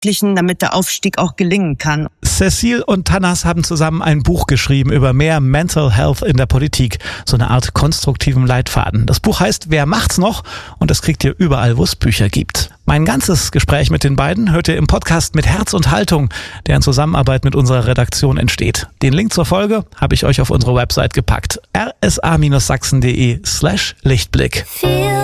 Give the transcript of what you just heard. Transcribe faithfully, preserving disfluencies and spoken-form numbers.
ermöglichen, damit der Aufstieg auch gelingen kann. Cecile und Tanas haben zusammen ein Buch geschrieben über mehr Mental Health in der Politik. So eine Art konstruktiven Leitfaden. Das Buch heißt Wer macht's noch? Und das kriegt ihr überall, wo es Bücher gibt. Mein ganzes Gespräch mit den beiden hört ihr im Podcast Mit Herz und Haltung, der in Zusammenarbeit mit unserer Redaktion entsteht. Den Link zur Folge habe ich euch auf unsere Website gepackt. r s a Bindestrich sachsen punkt de slash Lichtblick.